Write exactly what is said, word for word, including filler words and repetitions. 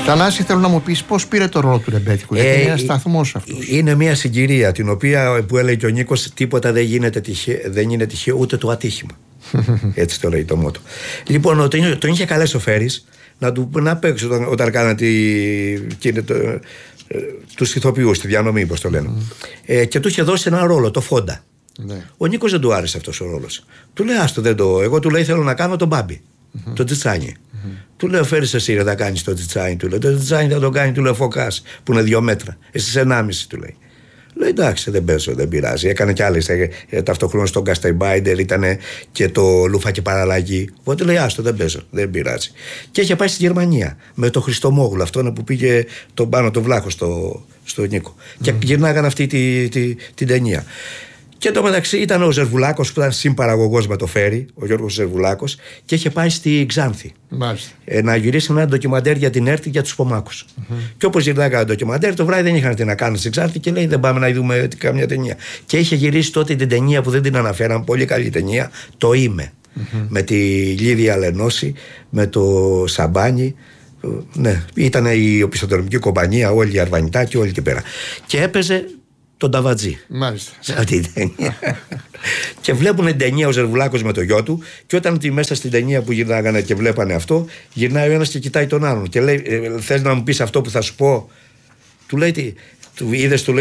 Θανάση, θέλω να μου πεις πώς πήρε το ρόλο του Ρεμπέτικου, γιατί ε, είναι ένα σταθμός αυτός. Είναι μια συγκυρία την οποία που έλεγε και ο Νίκος, τίποτα δεν, γίνεται τυχαίο, δεν είναι τυχαίο ούτε το ατύχημα. Έτσι το λέει το μότο. Λοιπόν, τον, τον είχε καλέσει ο Φέρης να του να παίξει όταν, όταν κάνανε τη, το, ε, τους ηθοποιούς, τη διανομή, πώς το λένε. Mm. Ε, και του είχε δώσει ένα ρόλο, το Φόντα. Ναι. Ο Νίκος δεν του άρεσε αυτός ο ρόλος. Του λέει, άστο, δεν το. Εγώ του λέει, θέλω να κάνω τον Μπάμπη, mm-hmm. τον Τσιτσάνι. Mm-hmm. Του λέω, φέρεις εσύ ρε, θα κάνεις το Τσιτσάνι. Του λέει, το Τσιτσάνι θα το κάνει, του λέει, Φωκάς, που είναι δύο μέτρα. Εσύ ενάμιση, του λέει. Λέει, εντάξει, δεν παίζω, δεν πειράζει. Έκανε κι άλλες. Ε, ε, ταυτόχρονα στον Γκαστεμπάιντερ ήταν και το Λούφα και παραλλαγή. Οπότε λέει, άστο, δεν παίζω, δεν πειράζει. Και είχε πάει στη Γερμανία με τον Χριστομόγλου, αυτόν που πήγε τον πάνω τον Βλάχο στο, στο Νίκο. Mm. Και γυρνάγαν αυτή τη, τη, τη, την ταινία. Και εν τω μεταξύ ήταν ο Ζερβουλάκος που ήταν συμπαραγωγός με το Φέρι, ο Γιώργος Ζερβουλάκος, και είχε πάει στη Ξάνθη ε, να γυρίσει ένα ντοκιμαντέρ για την Έρτη για τους Πομάκους. Mm-hmm. Και όπως γυρνάγανε το ντοκιμαντέρ, το βράδυ δεν είχαν τι να κάνουν στη Ξάνθη και λέει: δεν πάμε να δούμε καμιά ταινία. Και είχε γυρίσει τότε την ταινία που δεν την αναφέραν, πολύ καλή ταινία, το Είμαι. Mm-hmm. Με τη Λίδια Λενώση, με το Σαμπάνι. Ναι, ήταν η οπισθοδρομική κομπανία, όλοι οι Αρβανιτάκοι, όλοι και πέρα. Και έπαιζε τον Ταβατζή. Μάλιστα. Σε αυτή την ταινία. Και βλέπουν την ταινία ο Ζερβουλάκος με το γιο του, και όταν μέσα στην ταινία που γυρνάγανε και βλέπανε αυτό, γυρνάει ο ένας και κοιτάει τον άλλον. Και λέει: θες να μου πεις αυτό που θα σου πω? Του λέει: είδες, του λέει.